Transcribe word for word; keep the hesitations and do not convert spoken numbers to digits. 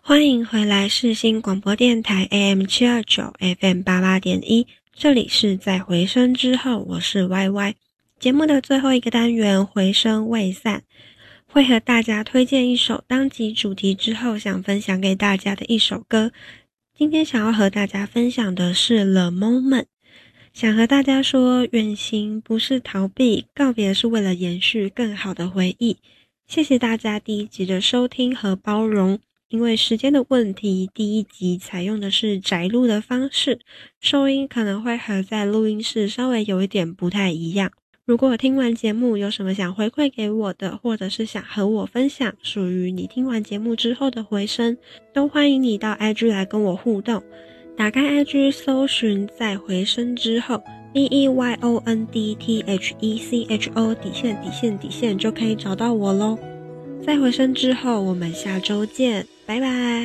欢迎回来世新广播电台 A M 七二九 F M 八八点一，这里是在回声之后，我是 Y Y。 节目的最后一个单元回声未散，会和大家推荐一首当集主题之后想分享给大家的一首歌。今天想要和大家分享的是 The Moment， 想和大家说，远行不是逃避，告别是为了延续更好的回忆。谢谢大家第一集的收听和包容，因为时间的问题，第一集采用的是宅录的方式，收音可能会和在录音室稍微有一点不太一样。如果听完节目有什么想回馈给我的，或者是想和我分享属于你听完节目之后的回声，都欢迎你到 I G 来跟我互动。打开 I G 搜寻在回声之后 B E Y O N D T H E C H O 底线底线底线就可以找到我咯。在回声之后，我们下周见，拜拜。